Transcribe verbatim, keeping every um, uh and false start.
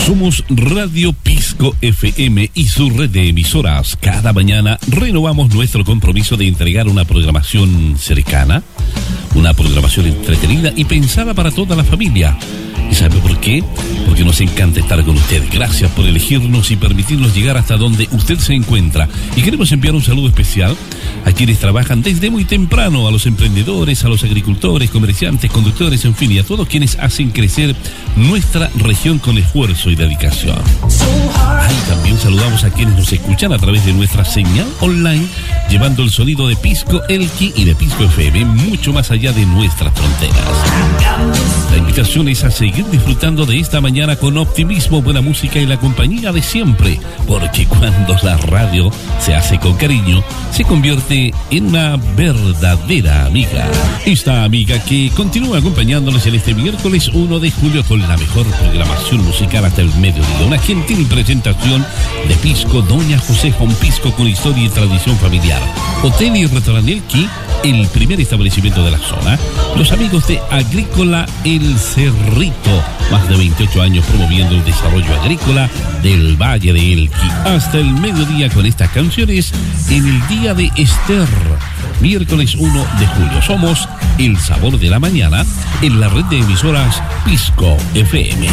Somos Radio Pisco F M y su red de emisoras. Cada mañana renovamos nuestro compromiso de entregar una programación cercana, una programación entretenida y pensada para toda la familia. ¿Y sabe por qué? Porque nos encanta estar con usted. Gracias por elegirnos y permitirnos llegar hasta donde usted se encuentra. Y queremos enviar un saludo especial a quienes trabajan desde muy temprano, a los emprendedores, a los agricultores, comerciantes, conductores, en fin, y a todos quienes hacen crecer nuestra región con esfuerzo y dedicación. Ahí también saludamos a quienes nos escuchan a través de nuestra señal online, llevando el sonido de Pisco Elqui y de Pisco F M mucho más allá de nuestras fronteras. La invitación es a seguir disfrutando de esta mañana con optimismo, buena música y la compañía de siempre, porque cuando la radio se hace con cariño, se convierte en una verdadera amiga. Esta amiga que continúa acompañándoles en este miércoles uno de julio con la mejor programación musical hasta el mediodía. Una gentil presentación de Pisco Doña José Juan Pisco con historia y tradición familiar. Hotel y Restaurante Elqui, el primer establecimiento de la zona. Los amigos de Agrícola El Cerrito, más de veintiocho años promoviendo el desarrollo agrícola del Valle de Elqui. Hasta el mediodía con estas canciones en el Día de Esther, miércoles uno de julio. Somos el sabor de la mañana en la red de emisoras Pisco F M.